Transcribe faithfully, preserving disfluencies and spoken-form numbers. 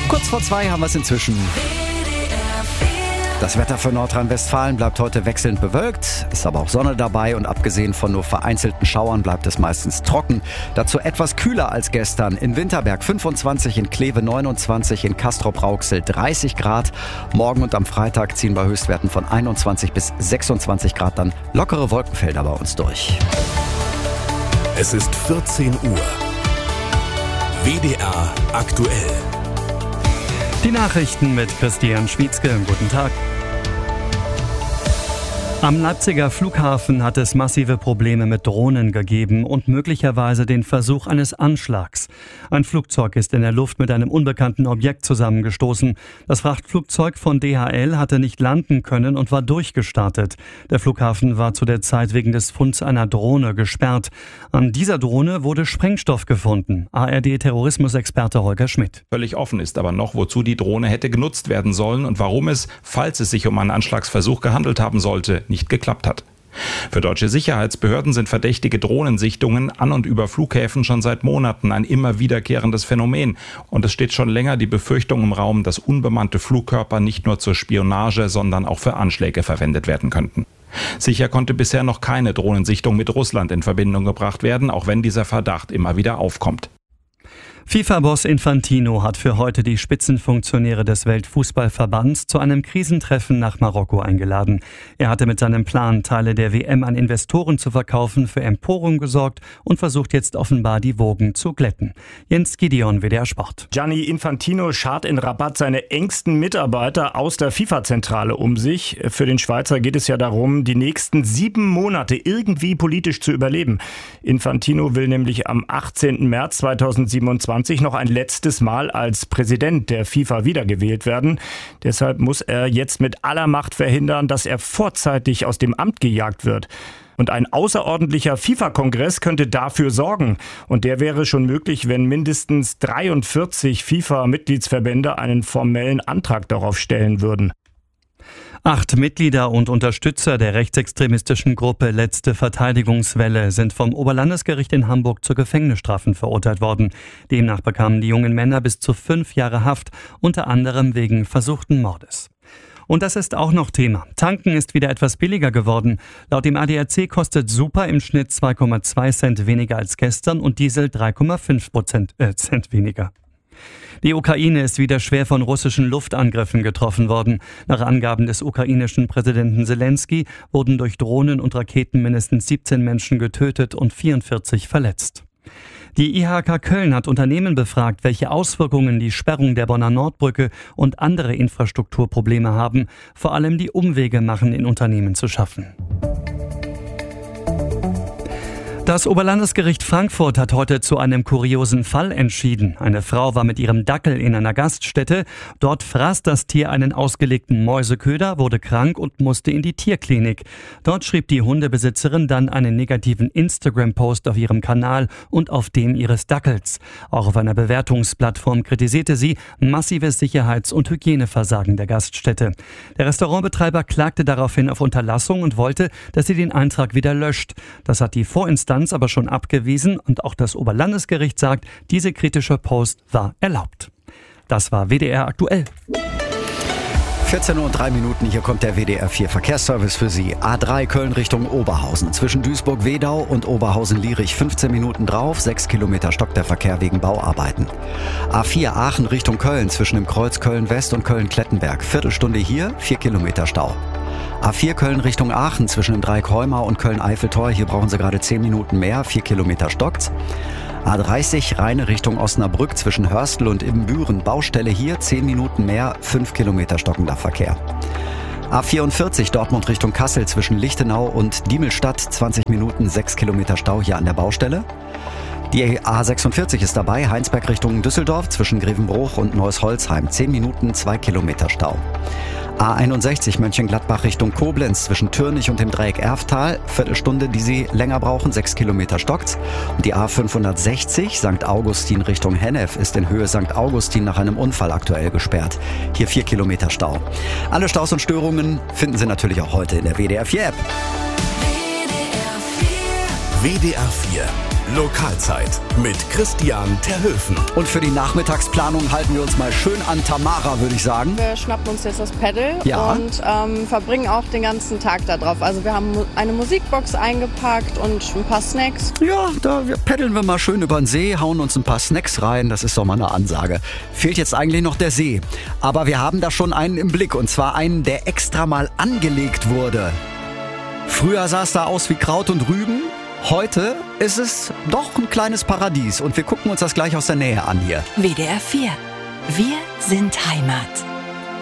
Kurz vor zwei haben wir es inzwischen. Das Wetter für Nordrhein-Westfalen bleibt heute wechselnd bewölkt, ist aber auch Sonne dabei und abgesehen von nur vereinzelten Schauern bleibt es meistens trocken. Dazu etwas kühler als gestern. In Winterberg fünfundzwanzig, in Kleve neunundzwanzig, in Castrop-Rauxel dreißig Grad. Morgen und am Freitag ziehen bei Höchstwerten von einundzwanzig bis sechsundzwanzig Grad dann lockere Wolkenfelder bei uns durch. Es ist vierzehn Uhr. W D R aktuell. Die Nachrichten mit Christian Schwietzke. Guten Tag. Am Leipziger Flughafen hat es massive Probleme mit Drohnen gegeben und möglicherweise den Versuch eines Anschlags. Ein Flugzeug ist in der Luft mit einem unbekannten Objekt zusammengestoßen. Das Frachtflugzeug von D H L hatte nicht landen können und war durchgestartet. Der Flughafen war zu der Zeit wegen des Funds einer Drohne gesperrt. An dieser Drohne wurde Sprengstoff gefunden. A R D-Terrorismusexperte Holger Schmidt. Völlig offen ist aber noch, wozu die Drohne hätte genutzt werden sollen und warum es, falls es sich um einen Anschlagsversuch gehandelt haben sollte, nicht geklappt hat. Für deutsche Sicherheitsbehörden sind verdächtige Drohnensichtungen an und über Flughäfen schon seit Monaten ein immer wiederkehrendes Phänomen. Und es steht schon länger die Befürchtung im Raum, dass unbemannte Flugkörper nicht nur zur Spionage, sondern auch für Anschläge verwendet werden könnten. Sicher konnte bisher noch keine Drohnensichtung mit Russland in Verbindung gebracht werden, auch wenn dieser Verdacht immer wieder aufkommt. FIFA-Boss Infantino hat für heute die Spitzenfunktionäre des Weltfußballverbands zu einem Krisentreffen nach Marokko eingeladen. Er hatte mit seinem Plan, Teile der W M an Investoren zu verkaufen, für Empörung gesorgt und versucht jetzt offenbar die Wogen zu glätten. Jens Gideon, W D R Sport. Gianni Infantino schart in Rabat seine engsten Mitarbeiter aus der FIFA-Zentrale um sich. Für den Schweizer geht es ja darum, die nächsten sieben Monate irgendwie politisch zu überleben. Infantino will nämlich am achtzehnten März zweitausendsiebenundzwanzig noch ein letztes Mal als Präsident der FIFA wiedergewählt werden. Deshalb muss er jetzt mit aller Macht verhindern, dass er vorzeitig aus dem Amt gejagt wird. Und ein außerordentlicher FIFA-Kongress könnte dafür sorgen. Und der wäre schon möglich, wenn mindestens dreiundvierzig FIFA-Mitgliedsverbände einen formellen Antrag darauf stellen würden. Acht Mitglieder und Unterstützer der rechtsextremistischen Gruppe Letzte Verteidigungswelle sind vom Oberlandesgericht in Hamburg zu Gefängnisstrafen verurteilt worden. Demnach bekamen die jungen Männer bis zu fünf Jahre Haft, unter anderem wegen versuchten Mordes. Und das ist auch noch Thema. Tanken ist wieder etwas billiger geworden. Laut dem A D A C kostet Super im Schnitt zwei Komma zwei Cent weniger als gestern und Diesel drei Komma fünf Prozent, äh, Cent weniger. Die Ukraine ist wieder schwer von russischen Luftangriffen getroffen worden. Nach Angaben des ukrainischen Präsidenten Zelensky wurden durch Drohnen und Raketen mindestens siebzehn Menschen getötet und vierundvierzig verletzt. Die I H K Köln hat Unternehmen befragt, welche Auswirkungen die Sperrung der Bonner Nordbrücke und andere Infrastrukturprobleme haben. Vor allem die Umwege machen in Unternehmen zu schaffen. Das Oberlandesgericht Frankfurt hat heute zu einem kuriosen Fall entschieden. Eine Frau war mit ihrem Dackel in einer Gaststätte. Dort fraß das Tier einen ausgelegten Mäuseköder, wurde krank und musste in die Tierklinik. Dort schrieb die Hundebesitzerin dann einen negativen Instagram-Post auf ihrem Kanal und auf dem ihres Dackels. Auch auf einer Bewertungsplattform kritisierte sie massives Sicherheits- und Hygieneversagen der Gaststätte. Der Restaurantbetreiber klagte daraufhin auf Unterlassung und wollte, dass sie den Eintrag wieder löscht. Das hat die Vorinstanz aber schon abgewiesen und auch das Oberlandesgericht sagt, diese kritische Post war erlaubt. Das war W D R aktuell. vierzehn Uhr und drei Minuten, hier kommt der W D R vier Verkehrsservice für Sie. A drei Köln Richtung Oberhausen. Zwischen Duisburg-Wedau und Oberhausen-Lierich fünfzehn Minuten drauf, sechs Kilometer stockt der Verkehr wegen Bauarbeiten. A vier Aachen Richtung Köln zwischen dem Kreuz Köln-West und Köln-Klettenberg. Viertelstunde hier, vier Kilometer Stau. A vier Köln Richtung Aachen zwischen dem Dreieck-Heumau und Köln-Eiffeltor. Hier brauchen Sie gerade zehn Minuten mehr, vier Kilometer stockt's. A dreißig Rheine Richtung Osnabrück zwischen Hörstel und Ibbenbüren. Baustelle hier, zehn Minuten mehr, fünf Kilometer stockender Verkehr. A vierundvierzig Dortmund Richtung Kassel zwischen Lichtenau und Diemelstadt. zwanzig Minuten, sechs Kilometer Stau hier an der Baustelle. Die A sechsundvierzig ist dabei, Heinsberg Richtung Düsseldorf zwischen Grevenbruch und Neuss-Holzheim. zehn Minuten, zwei Kilometer Stau. A einundsechzig Mönchengladbach Richtung Koblenz zwischen Türnich und dem Dreieck Erftal. Viertelstunde, die Sie länger brauchen, sechs Kilometer stockt's. Und die A fünfhundertsechzig Sankt Augustin Richtung Hennef ist in Höhe Sankt Augustin nach einem Unfall aktuell gesperrt. Hier vier Kilometer Stau. Alle Staus und Störungen finden Sie natürlich auch heute in der W D R vier App. W D R vier Lokalzeit mit Christian Terhöfen. Und für die Nachmittagsplanung halten wir uns mal schön an Tamara, würde ich sagen. Wir schnappen uns jetzt das Pedal ja. und ähm, verbringen auch den ganzen Tag da drauf. Also wir haben eine Musikbox eingepackt und ein paar Snacks. Ja, da paddeln wir mal schön über den See, hauen uns ein paar Snacks rein. Das ist doch mal eine Ansage. Fehlt jetzt eigentlich noch der See. Aber wir haben da schon einen im Blick. Und zwar einen, der extra mal angelegt wurde. Früher sah es da aus wie Kraut und Rüben. Heute ist es doch ein kleines Paradies und wir gucken uns das gleich aus der Nähe an hier. W D R vier. Wir sind Heimat.